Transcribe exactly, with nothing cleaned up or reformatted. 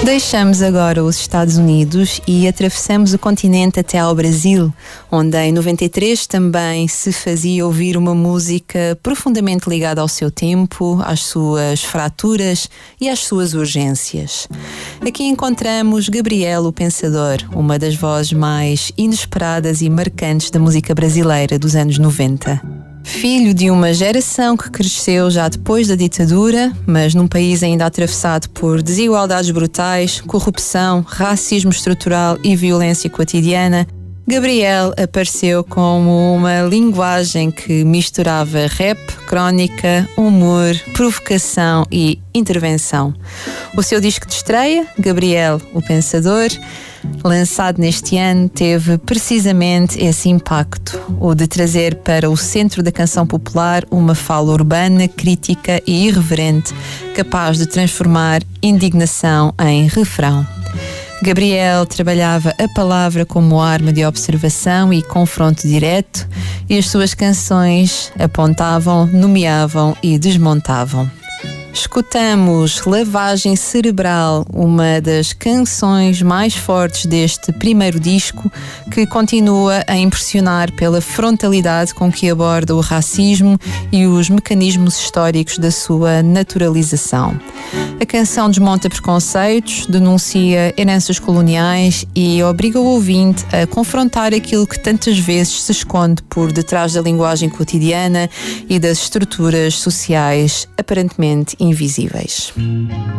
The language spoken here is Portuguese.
Deixamos agora os Estados Unidos e atravessamos o continente até ao Brasil, onde em noventa e três também se fazia ouvir uma música profundamente ligada ao seu tempo, às suas fraturas e às suas urgências. Aqui encontramos Gabriel, o Pensador, uma das vozes mais inesperadas e marcantes da música brasileira dos anos noventa. Filho de uma geração que cresceu já depois da ditadura, mas num país ainda atravessado por desigualdades brutais, corrupção, racismo estrutural e violência cotidiana, Gabriel apareceu como uma linguagem que misturava rap, crónica, humor, provocação e intervenção. O seu disco de estreia, Gabriel, o Pensador, lançado neste ano, teve precisamente esse impacto, o de trazer para o centro da canção popular uma fala urbana, crítica e irreverente, capaz de transformar indignação em refrão. Gabriel trabalhava a palavra como arma de observação e confronto direto, e as suas canções apontavam, nomeavam e desmontavam. Escutamos Lavagem Cerebral, uma das canções mais fortes deste primeiro disco, que continua a impressionar pela frontalidade com que aborda o racismo e os mecanismos históricos da sua naturalização. A canção desmonta preconceitos, denuncia heranças coloniais e obriga o ouvinte a confrontar aquilo que tantas vezes se esconde por detrás da linguagem cotidiana e das estruturas sociais aparentemente invisíveis.